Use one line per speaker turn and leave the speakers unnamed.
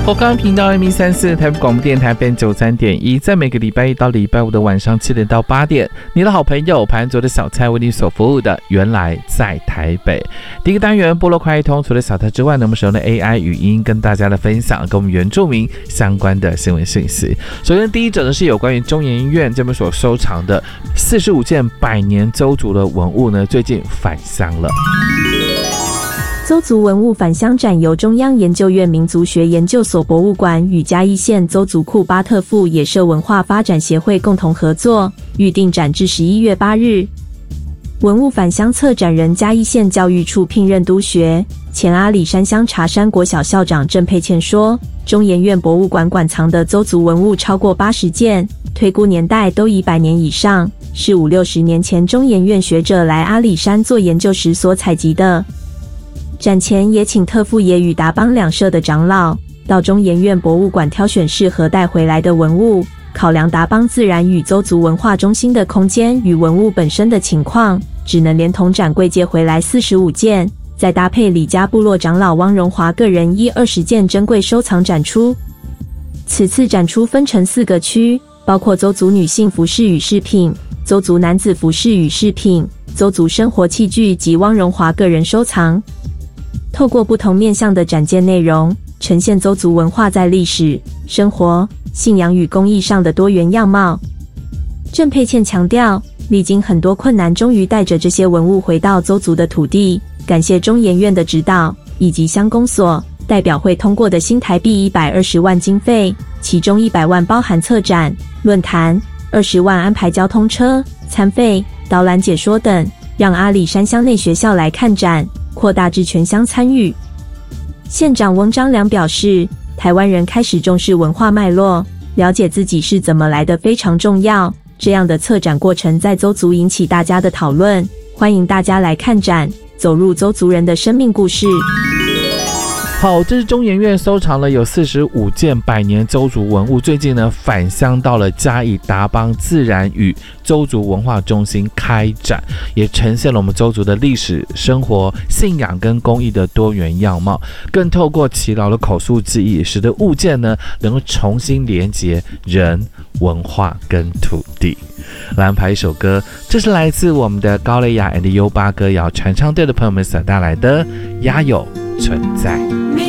后康频道 M134 台北广播电台 FM93.1，在每个礼拜一到礼拜五的晚上7点到8点，你的好朋友盘左的小蔡为你所服务的原来在台北。第一个单元部落快通，除了小蔡之外呢，我们使用的 AI 语音跟大家的分享跟我们原住民相关的新闻讯息。首先第一者呢是有关于中研院这边所收藏的45件百年邹族的文物呢，最近返乡了。
邹族文物返乡展由中央研究院民族学研究所博物馆与嘉义县邹族库巴特富野社文化发展协会共同合作，预定展至11月8日。文物返乡策展人嘉义县教育处聘任督学前阿里山乡茶山国小校长郑佩倩说，中研院博物馆馆藏的邹族文物超过80件，推估年代都以100年以上，是50-60年前中研院学者来阿里山做研究时所采集的。展前也请特富野与达邦两社的长老到中研院博物馆挑选适合带回来的文物，考量达邦自然与邹族文化中心的空间与文物本身的情况，只能连同展柜借回来45件，再搭配李家部落长老汪荣华个人20件珍贵收藏展出。此次展出分成4个区，包括邹族女性服饰与饰品、邹族男子服饰与饰品、邹族生活器具及汪荣华个人收藏。透过不同面向的展件内容，呈现邹族文化在历史、生活、信仰与工艺上的多元样貌。郑佩倩强调，历经很多困难，终于带着这些文物回到邹族的土地，感谢中研院的指导，以及乡公所代表会通过的新台币120万经费，其中100万包含策展、论坛，20万安排交通车、餐费、导览解说等，让阿里山乡内学校来看展，扩大至全乡参与。县长翁章良表示，台湾人开始重视文化脉络，了解自己是怎么来的非常重要。这样的策展过程在邹族引起大家的讨论，欢迎大家来看展，走入邹族人的生命故事。
好，这是中研院收藏了有45件百年邹族文物，最近呢返乡到了嘉义达邦自然与邹族文化中心开展，也呈现了我们邹族的历史、生活、信仰跟工艺的多元样貌，更透过耆老的口述记忆，使得物件呢能够重新连结人、文化跟土地。来安排一首歌，这是来自我们的高蕾雅 and 优巴歌谣传唱队的朋友们所带来的《鸦有存在》。